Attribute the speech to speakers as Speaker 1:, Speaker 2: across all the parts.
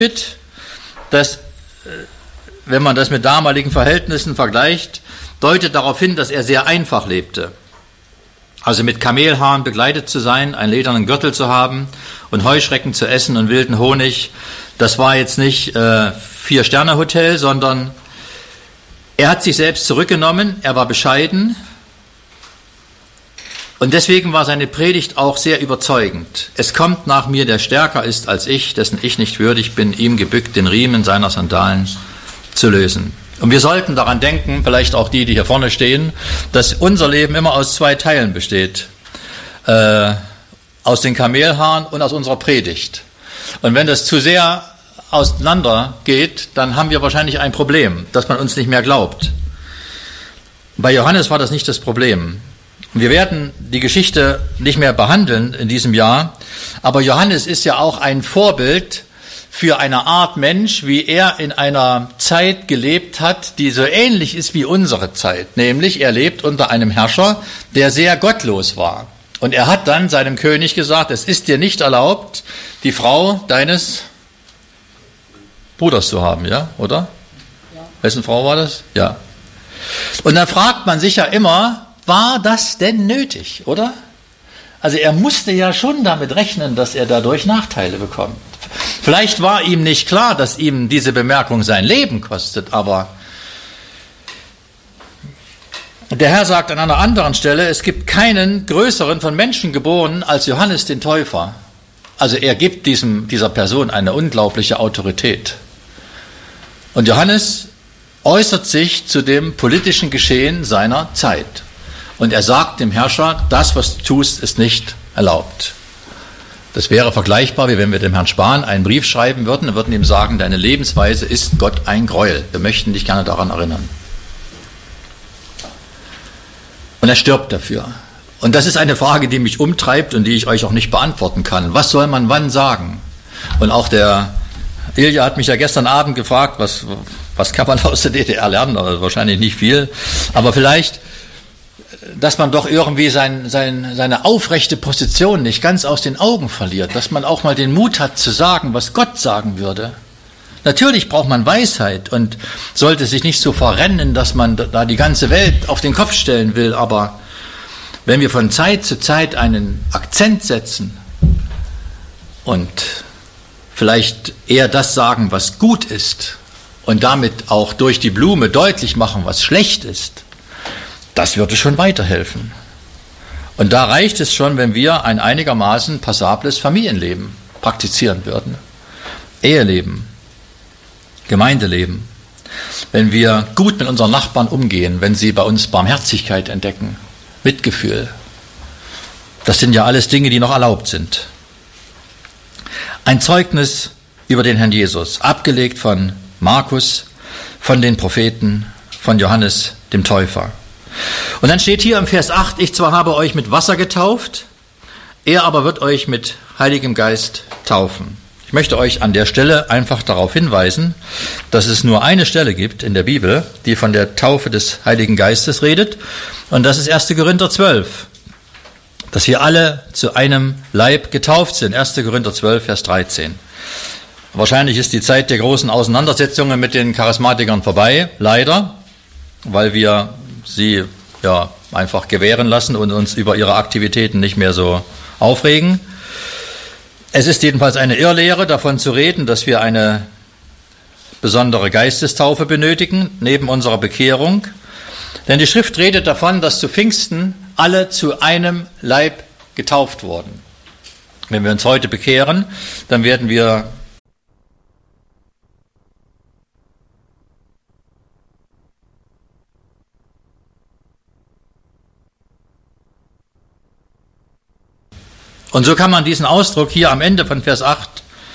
Speaker 1: das, wenn man das mit damaligen Verhältnissen vergleicht, deutet darauf hin, dass er sehr einfach lebte. Also mit Kamelhaaren begleitet zu sein, einen ledernen Gürtel zu haben und Heuschrecken zu essen und wilden Honig, das war jetzt nicht 4-Sterne-Hotel, sondern er hat sich selbst zurückgenommen, er war bescheiden und deswegen war seine Predigt auch sehr überzeugend. Es kommt nach mir, der stärker ist als ich, dessen ich nicht würdig bin, ihm gebückt den Riemen seiner Sandalen zu lösen. Und wir sollten daran denken, vielleicht auch die hier vorne stehen, dass unser Leben immer aus 2 Teilen besteht. Aus den Kamelhaaren und aus unserer Predigt. Und wenn das zu sehr auseinander geht, dann haben wir wahrscheinlich ein Problem, dass man uns nicht mehr glaubt. Bei Johannes war das nicht das Problem. Wir werden die Geschichte nicht mehr behandeln in diesem Jahr, aber Johannes ist ja auch ein Vorbild für eine Art Mensch, wie er in einer Zeit gelebt hat, die so ähnlich ist wie unsere Zeit. Nämlich, er lebt unter einem Herrscher, der sehr gottlos war. Und er hat dann seinem König gesagt, es ist dir nicht erlaubt, die Frau deines Bruders zu haben, ja, oder? Ja. Wessen Frau war das? Ja. Und dann fragt man sich ja immer, war das denn nötig, oder? Also er musste ja schon damit rechnen, dass er dadurch Nachteile bekommt. Vielleicht war ihm nicht klar, dass ihm diese Bemerkung sein Leben kostet, aber der Herr sagt an einer anderen Stelle, es gibt keinen größeren von Menschen geboren als Johannes den Täufer. Also er gibt dieser Person eine unglaubliche Autorität. Und Johannes äußert sich zu dem politischen Geschehen seiner Zeit. Und er sagt dem Herrscher, das, was du tust, ist nicht erlaubt. Das wäre vergleichbar, wie wenn wir dem Herrn Spahn einen Brief schreiben würden und würden ihm sagen, deine Lebensweise ist Gott ein Gräuel. Wir möchten dich gerne daran erinnern. Und er stirbt dafür. Und das ist eine Frage, die mich umtreibt und die ich euch auch nicht beantworten kann. Was soll man wann sagen? Und auch der Ilja hat mich ja gestern Abend gefragt, was kann man aus der DDR lernen? Also wahrscheinlich nicht viel, aber vielleicht, dass man doch irgendwie seine aufrechte Position nicht ganz aus den Augen verliert, dass man auch mal den Mut hat zu sagen, was Gott sagen würde. Natürlich braucht man Weisheit und sollte sich nicht so verrennen, dass man da die ganze Welt auf den Kopf stellen will, aber wenn wir von Zeit zu Zeit einen Akzent setzen und vielleicht eher das sagen, was gut ist und damit auch durch die Blume deutlich machen, was schlecht ist, das würde schon weiterhelfen. Und da reicht es schon, wenn wir ein einigermaßen passables Familienleben praktizieren würden. Eheleben, Gemeindeleben. Wenn wir gut mit unseren Nachbarn umgehen, wenn sie bei uns Barmherzigkeit entdecken, Mitgefühl. Das sind ja alles Dinge, die noch erlaubt sind. Ein Zeugnis über den Herrn Jesus, abgelegt von Markus, von den Propheten, von Johannes dem Täufer. Und dann steht hier im Vers 8, ich zwar habe euch mit Wasser getauft, er aber wird euch mit Heiligem Geist taufen. Ich möchte euch an der Stelle einfach darauf hinweisen, dass es nur eine Stelle gibt in der Bibel, die von der Taufe des Heiligen Geistes redet, und das ist 1. Korinther 12, dass wir alle zu einem Leib getauft sind. 1. Korinther 12, Vers 13. Wahrscheinlich ist die Zeit der großen Auseinandersetzungen mit den Charismatikern vorbei, leider, weil wir sie ja einfach gewähren lassen und uns über ihre Aktivitäten nicht mehr so aufregen. Es ist jedenfalls eine Irrlehre, davon zu reden, dass wir eine besondere Geistestaufe benötigen, neben unserer Bekehrung. Denn die Schrift redet davon, dass zu Pfingsten alle zu einem Leib getauft wurden. Wenn wir uns heute bekehren, dann werden wir und so kann man diesen Ausdruck hier am Ende von Vers 8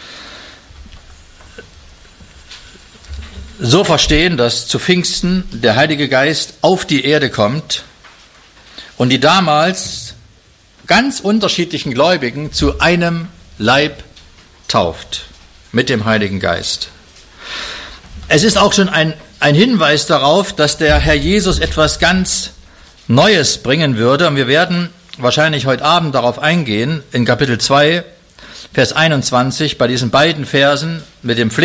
Speaker 1: so verstehen, dass zu Pfingsten der Heilige Geist auf die Erde kommt und die damals ganz unterschiedlichen Gläubigen zu einem Leib tauft mit dem Heiligen Geist. Es ist auch schon ein Hinweis darauf, dass der Herr Jesus etwas ganz Neues bringen würde, und wir werden wahrscheinlich heute Abend darauf eingehen, in Kapitel 2, Vers 21, bei diesen beiden Versen mit dem